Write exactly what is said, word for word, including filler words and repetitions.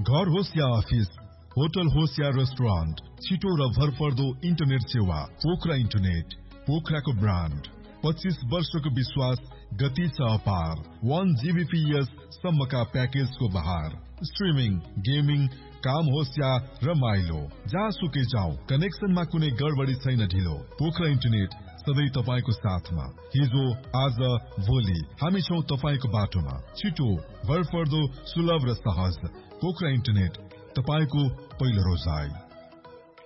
घर होस् या office, hotel होस् या रेस्टुरेन्ट, छिटो र भरपर्दो इन्टरनेट सेवा। Pokhara internet, पोखराको brand. पच्चीस वर्षको विश्वास, गति छ अपार। वन जीबीपीएस सम्मका प्याकेजको बहार। स्ट्रिमिङ, गेमिङ, काम होस् या रमाइलो, जहाँसुकै जाऊ, कनेक्सनमा कुनै गडबडी छैन ढिलो। पोखरा इन्टरनेट सधैँ तपाईको साथमा। हिजो, आज, भोलि हामी छौं तपाईको बाटोमा। छिटो, भरपर्दो, सुलभ र सहज। पोखरा इन्टरनेट, तपाईको पहिलो रोजाइ।